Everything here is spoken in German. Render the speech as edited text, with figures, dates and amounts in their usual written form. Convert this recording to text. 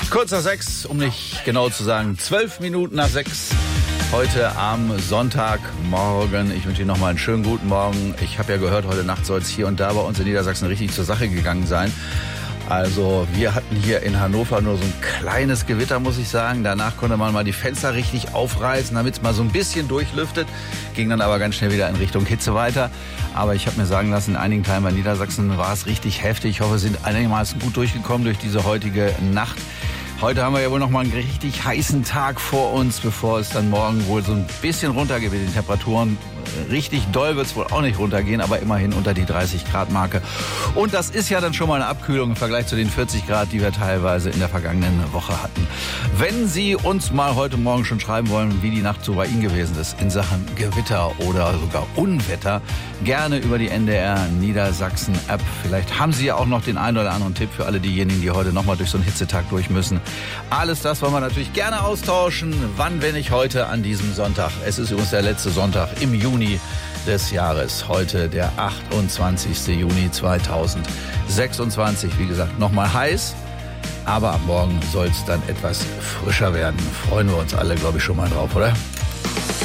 Kurz nach 6, um nicht genau zu sagen, 12 Minuten nach 6. Heute am Sonntagmorgen. Ich wünsche Ihnen nochmal einen schönen guten Morgen. Ich habe ja gehört, heute Nacht soll es hier und da bei uns in Niedersachsen richtig zur Sache gegangen sein. Also wir hatten hier in Hannover nur so ein kleines Gewitter, muss ich sagen. Danach konnte man mal die Fenster richtig aufreißen, damit es mal so ein bisschen durchlüftet. Ging dann aber ganz schnell wieder in Richtung Hitze weiter. Aber ich habe mir sagen lassen, in einigen Teilen bei Niedersachsen war es richtig heftig. Ich hoffe, wir sind einigermaßen gut durchgekommen durch diese heutige Nacht. Heute haben wir ja wohl noch mal einen richtig heißen Tag vor uns, bevor es dann morgen wohl so ein bisschen runtergeht mit den Temperaturen. Richtig doll wird es wohl auch nicht runtergehen, aber immerhin unter die 30 Grad Marke. Und das ist ja dann schon mal eine Abkühlung im Vergleich zu den 40 Grad, die wir teilweise in der vergangenen Woche hatten. Wenn Sie uns mal heute Morgen schon schreiben wollen, wie die Nacht so bei Ihnen gewesen ist in Sachen Gewitter oder sogar Unwetter, gerne über die NDR Niedersachsen App. Vielleicht haben Sie ja auch noch den einen oder anderen Tipp für alle diejenigen, die heute noch mal durch so einen Hitzetag durch müssen. Alles das wollen wir natürlich gerne austauschen. Wann, wenn nicht heute an diesem Sonntag? Es ist übrigens der letzte Sonntag im Juni des Jahres. Heute der 28. Juni 2026. Wie gesagt, nochmal heiß. Aber ab morgen soll es dann etwas frischer werden. Freuen wir uns alle, glaube ich, schon mal drauf, oder?